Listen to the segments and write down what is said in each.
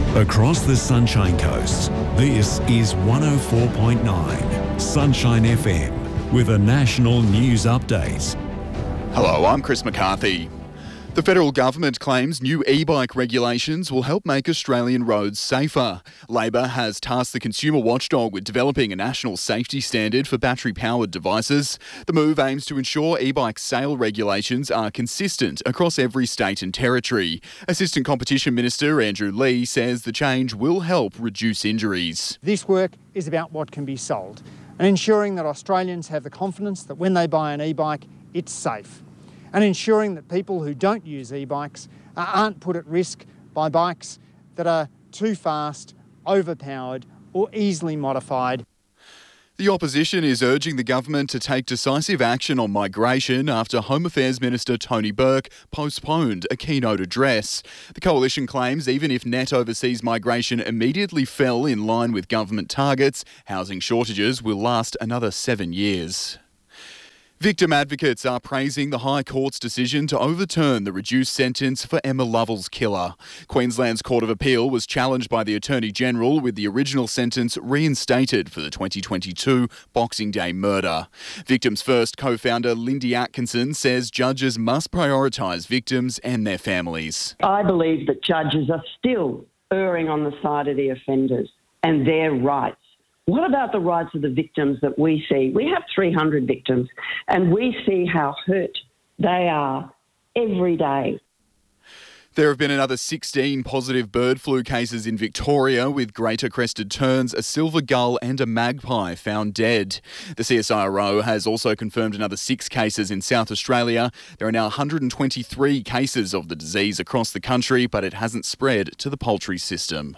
Across the Sunshine Coast, this is 104.9 Sunshine FM with a national news update. Hello, I'm Chris McCarthy. The federal government claims new e-bike regulations will help make Australian roads safer. Labor has tasked the consumer watchdog with developing a national safety standard for battery-powered devices. The move aims to ensure e-bike sale regulations are consistent across every state and territory. Assistant Competition Minister Andrew Lee says the change will help reduce injuries. This work is about what can be sold and ensuring that Australians have the confidence that when they buy an e-bike, it's safe. And ensuring that people who don't use e-bikes aren't put at risk by bikes that are too fast, overpowered or easily modified. The opposition is urging the government to take decisive action on migration after Home Affairs Minister Tony Burke postponed a keynote address. The coalition claims even if net overseas migration immediately fell in line with government targets, housing shortages will last another 7 years. Victim advocates are praising the High Court's decision to overturn the reduced sentence for Emma Lovell's killer. Queensland's Court of Appeal was challenged by the Attorney-General with the original sentence reinstated for the 2022 Boxing Day murder. Victims First co-founder Lindy Atkinson says judges must prioritise victims and their families. I believe that judges are still erring on the side of the offenders and their rights. What about the rights of the victims that we see? We have 300 victims and we see how hurt they are every day. There have been another 16 positive bird flu cases in Victoria with greater crested terns, a silver gull and a magpie found dead. The CSIRO has also confirmed another 6 cases in South Australia. There are now 123 cases of the disease across the country, but it hasn't spread to the poultry system.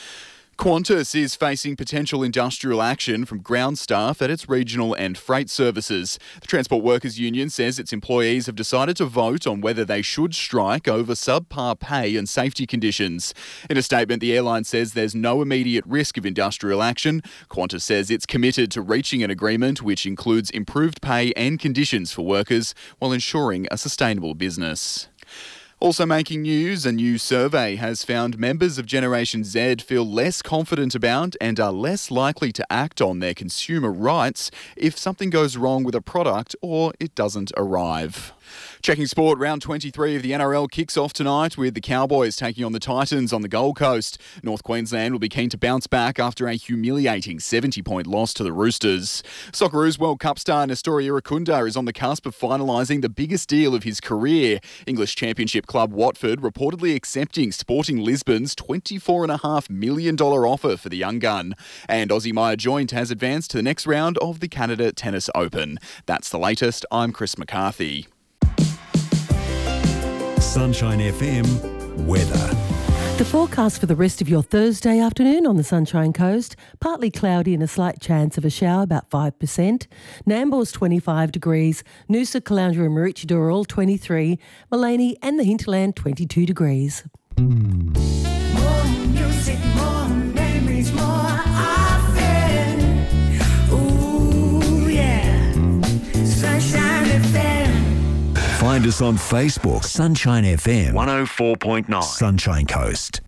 Qantas is facing potential industrial action from ground staff at its regional and freight services. The Transport Workers Union says its employees have decided to vote on whether they should strike over subpar pay and safety conditions. In a statement, the airline says there's no immediate risk of industrial action. Qantas says it's committed to reaching an agreement which includes improved pay and conditions for workers while ensuring a sustainable business. Also making news, a new survey has found members of Generation Z feel less confident about and are less likely to act on their consumer rights if something goes wrong with a product or it doesn't arrive. Checking sport, round 23 of the NRL kicks off tonight with the Cowboys taking on the Titans on the Gold Coast. North Queensland will be keen to bounce back after a humiliating 70-point loss to the Roosters. Socceroos World Cup star Nestor Irankunda is on the cusp of finalising the biggest deal of his career. English Championship club Watford reportedly accepting Sporting Lisbon's $24.5 million offer for the young gun. And Aussie Maya Joint has advanced to the next round of the Canada Tennis Open. That's the latest. I'm Chris McCarthy. Sunshine FM weather. The forecast for the rest of your Thursday afternoon on the Sunshine Coast, partly cloudy and a slight chance of a shower, about 5%. Nambour's 25 degrees, Noosa, Caloundra and Maroochydore 23, Maleny and the Hinterland 22 degrees. More music, more memories, more often. Ooh, yeah. Sunshine FM. Find us on Facebook, Sunshine FM 104.9 Sunshine Coast.